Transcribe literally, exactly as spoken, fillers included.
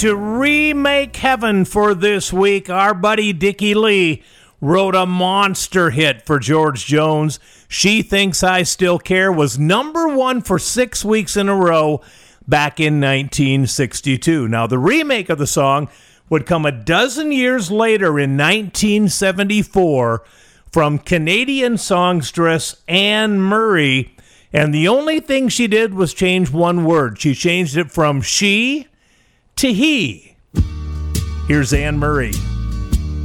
to remake Heaven for this week. Our buddy Dickie Lee wrote a monster hit for George Jones. She Thinks I Still Care was number one for six weeks in a row back in nineteen sixty-two. Now, the remake of the song would come a dozen years later in nineteen seventy-four from Canadian songstress Anne Murray, and the only thing she did was change one word. She changed it from she to he. Here's Anne Murray.